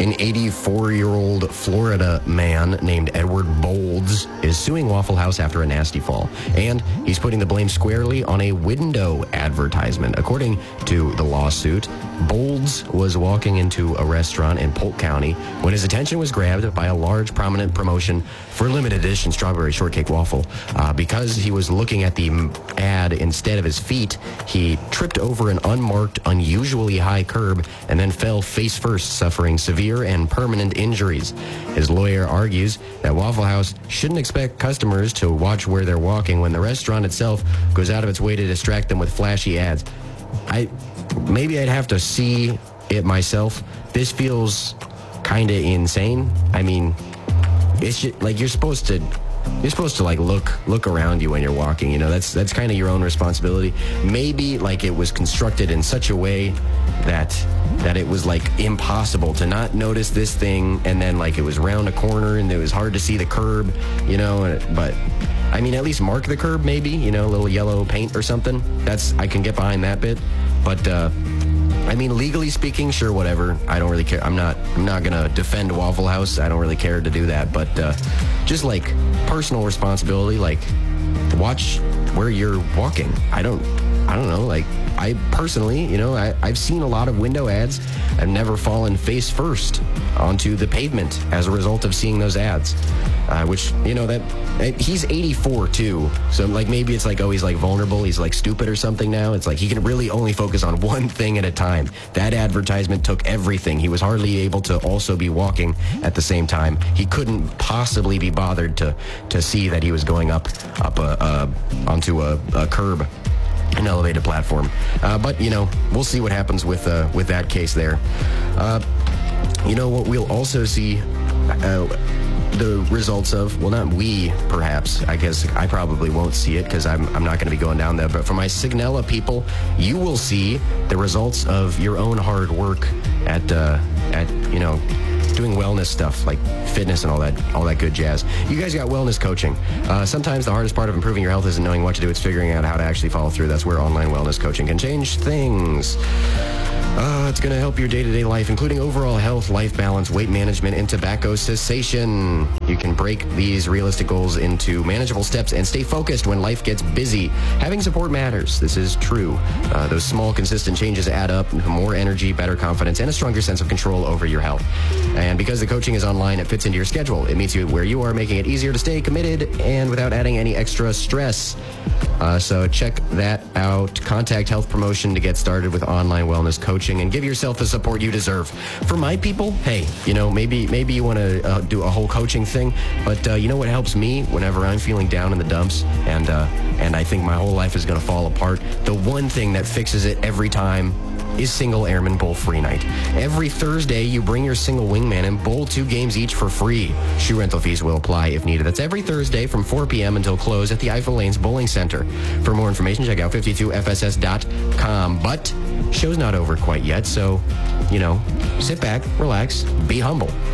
An 84-year-old Florida man named Edward Bolds is suing Waffle House after a nasty fall. And he's putting the blame squarely on a window advertisement. According to the lawsuit, Bolds was walking into a restaurant in Polk County when his attention was grabbed by a large prominent promotion for limited edition strawberry shortcake waffle. Because he was looking at the ad instead of his feet, he tripped over an unmarked, unusually high curb and then fell face first, suffering severe and permanent injuries. His lawyer argues that Waffle House shouldn't expect customers to watch where they're walking when the restaurant itself goes out of its way to distract them with flashy ads. Maybe I'd have to see it myself. This feels kind of insane. I mean, it's just, like you're supposed to like look around you when you're walking. You know, that's kind of your own responsibility. Maybe like it was constructed in such a way that it was like impossible to not notice this thing, and then like it was round a corner and it was hard to see the curb, you know. But I mean, at least mark the curb, maybe, you know, a little yellow paint or something. I can get behind that bit. But I mean, legally speaking, sure, whatever. I don't really care. I'm not gonna defend Waffle House. I don't really care to do that. But just like personal responsibility, like watch where you're walking. I don't know. Like I personally, you know, I've seen a lot of window ads. I've never fallen face first onto the pavement as a result of seeing those ads. Which, you know, that he's 84 too, so like maybe it's like, oh, he's like vulnerable, he's like stupid or something now. It's like he can really only focus on one thing at a time. That advertisement took everything. He was hardly able to also be walking at the same time. He couldn't possibly be bothered to see that he was going up onto a curb, an elevated platform. But you know, we'll see what happens with that case there. You know what we'll also see the results of, well, not we, perhaps. I guess I probably won't see it because I'm not going to be going down there. But for my Signella people, you will see the results of your own hard work at you know, doing wellness stuff like fitness and all that good jazz. You guys got wellness coaching. Sometimes the hardest part of improving your health isn't knowing what to do. It's figuring out how to actually follow through. That's where online wellness coaching can change things. It's going to help your day-to-day life, including overall health, life balance, weight management, and tobacco cessation. You can break these realistic goals into manageable steps and stay focused when life gets busy. Having support matters. This is true. Those small, consistent changes add up. More energy, better confidence, and a stronger sense of control over your health. And because the coaching is online, it fits into your schedule. It meets you where you are, making it easier to stay committed and without adding any extra stress. So check that out. Contact Health Promotion to get started with online wellness coaching and give yourself the support you deserve. For my people, hey, you know, maybe you want to do a whole coaching thing, but you know what helps me whenever I'm feeling down in the dumps and I think my whole life is going to fall apart? The one thing that fixes it every time is Single Airman Bowl Free Night. Every Thursday, you bring your single wingman and bowl 2 games each for free. Shoe rental fees will apply if needed. That's every Thursday from 4 p.m. until close at the Eiffel Lanes Bowling Center. For more information, check out 52fss.com. But show's not over quite yet, so, you know, sit back, relax, be humble.